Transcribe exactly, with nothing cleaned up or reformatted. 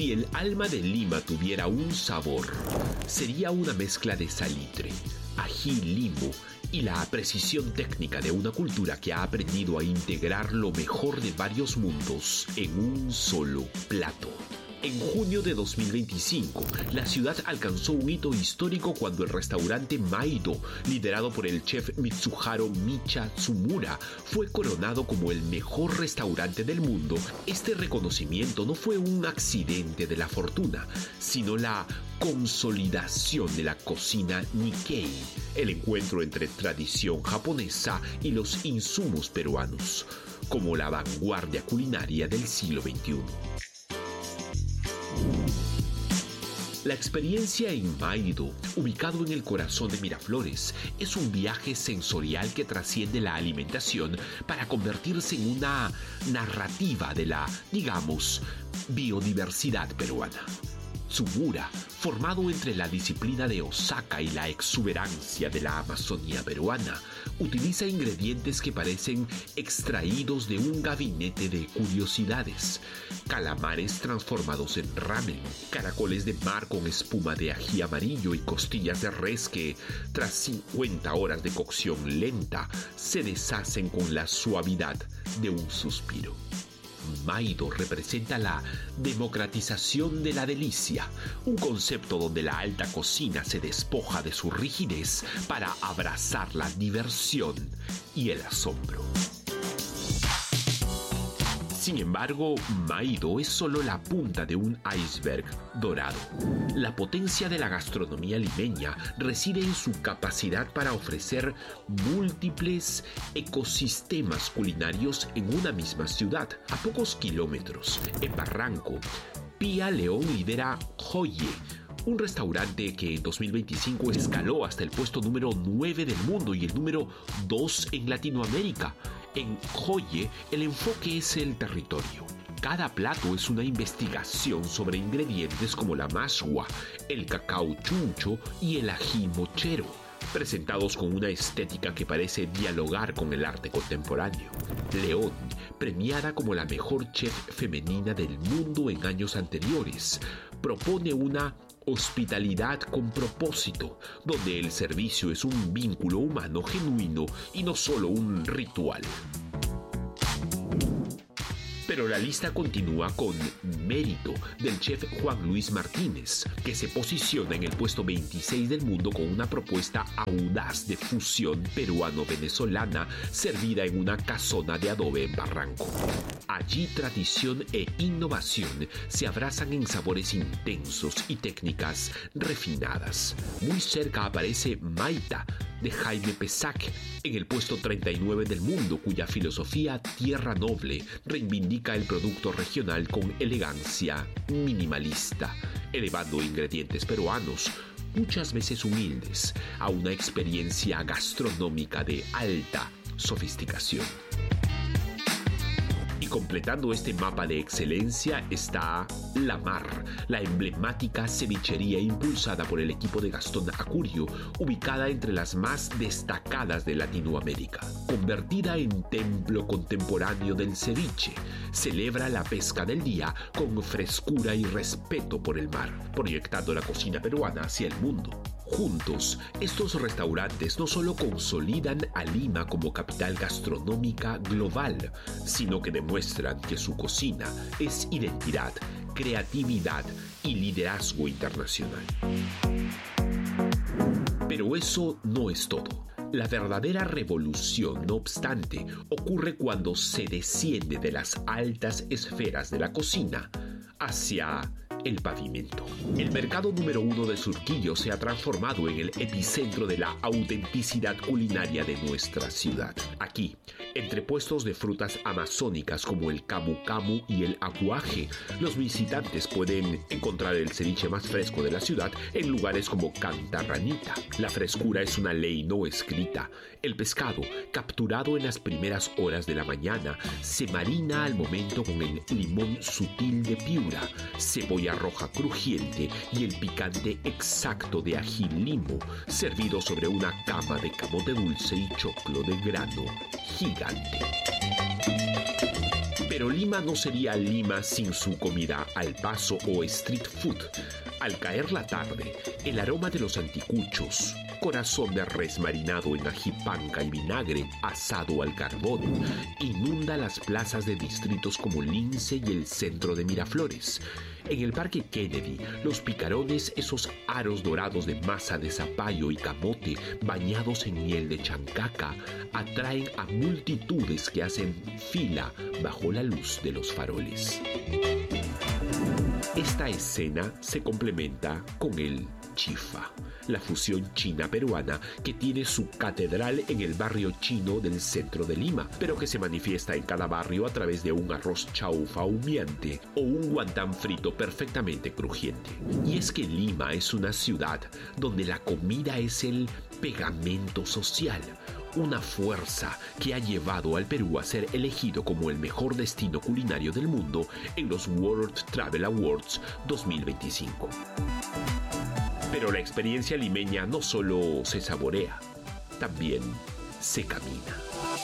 Si el alma de Lima tuviera un sabor, sería una mezcla de salitre, ají, limo y la precisión técnica de una cultura que ha aprendido a integrar lo mejor de varios mundos en un solo plato. En junio de dos mil veinticinco, la ciudad alcanzó un hito histórico cuando el restaurante Maido, liderado por el chef Mitsuharu Micha Tsumura, fue coronado como el mejor restaurante del mundo. Este reconocimiento no fue un accidente de la fortuna, sino la consolidación de la cocina Nikkei, el encuentro entre tradición japonesa y los insumos peruanos, como la vanguardia culinaria del siglo veintiuno. La experiencia en Maido, ubicado en el corazón de Miraflores, es un viaje sensorial que trasciende la alimentación para convertirse en una narrativa de la, digamos, biodiversidad peruana. Tsumura, formado entre la disciplina de Osaka y la exuberancia de la Amazonía peruana, utiliza ingredientes que parecen extraídos de un gabinete de curiosidades. Calamares transformados en ramen, caracoles de mar con espuma de ají amarillo y costillas de res que, tras cincuenta horas de cocción lenta, se deshacen con la suavidad de un suspiro. Maido representa la democratización de la delicia, un concepto donde la alta cocina se despoja de su rigidez para abrazar la diversión y el asombro. Sin embargo, Maido es solo la punta de un iceberg dorado. La potencia de la gastronomía limeña reside en su capacidad para ofrecer múltiples ecosistemas culinarios en una misma ciudad. A pocos kilómetros, en Barranco, Pía León lidera Joye, un restaurante que en dos mil veinticinco escaló hasta el puesto número nueve del mundo y el número dos en Latinoamérica. En Joye, el enfoque es el territorio. Cada plato es una investigación sobre ingredientes como la mashua, el cacao chuncho y el ají mochero, presentados con una estética que parece dialogar con el arte contemporáneo. León, premiada como la mejor chef femenina del mundo en años anteriores, propone una hospitalidad con propósito, donde el servicio es un vínculo humano genuino y no solo un ritual. Pero la lista continúa con Mérito, del chef Juan Luis Martínez, que se posiciona en el puesto veintiséis del mundo con una propuesta audaz de fusión peruano-venezolana servida en una casona de adobe en Barranco. Allí tradición e innovación se abrazan en sabores intensos y técnicas refinadas. Muy cerca aparece Maita, de Jaime Pesac, en el puesto treinta y nueve del mundo, cuya filosofía tierra noble reivindica el producto regional con elegancia minimalista, elevando ingredientes peruanos, muchas veces humildes, a una experiencia gastronómica de alta sofisticación. Y completando este mapa de excelencia está La Mar, la emblemática cevichería impulsada por el equipo de Gastón Acurio, ubicada entre las más destacadas de Latinoamérica. Convertida en templo contemporáneo del ceviche, celebra la pesca del día con frescura y respeto por el mar, proyectando la cocina peruana hacia el mundo. Juntos, estos restaurantes no solo consolidan a Lima como capital gastronómica global, sino que demuestran que su cocina es identidad, creatividad y liderazgo internacional. Pero eso no es todo. La verdadera revolución, no obstante, ocurre cuando se desciende de las altas esferas de la cocina hacia el pavimento. El mercado número uno de Surquillo se ha transformado en el epicentro de la autenticidad culinaria de nuestra ciudad. Aquí, entre puestos de frutas amazónicas como el camu camu y el aguaje, los visitantes pueden encontrar el ceviche más fresco de la ciudad en lugares como Cantarranita. La frescura es una ley no escrita. El pescado, capturado en las primeras horas de la mañana, se marina al momento con el limón sutil de Piura, cebolla roja crujiente y el picante exacto de ají limo, servido sobre una cama de camote dulce y choclo de grano gigante. Pero Lima no sería Lima sin su comida al paso o street food. Al caer la tarde, el aroma de los anticuchos, corazón de res marinado en ají panca y vinagre asado al carbón, inunda las plazas de distritos como Lince y el centro de Miraflores. En el Parque Kennedy, los picarones, esos aros dorados de masa de zapallo y camote bañados en miel de chancaca, atraen a multitudes que hacen fila bajo la luz de los faroles. Esta escena se complementa con el chifa, la fusión china-peruana que tiene su catedral en el barrio chino del centro de Lima, pero que se manifiesta en cada barrio a través de un arroz chaufa humeante o un guantán frito perfectamente crujiente. Y es que Lima es una ciudad donde la comida es el pegamento social, una fuerza que ha llevado al Perú a ser elegido como el mejor destino culinario del mundo en los World Travel Awards dos mil veinticinco. Pero la experiencia limeña no solo se saborea, también se camina.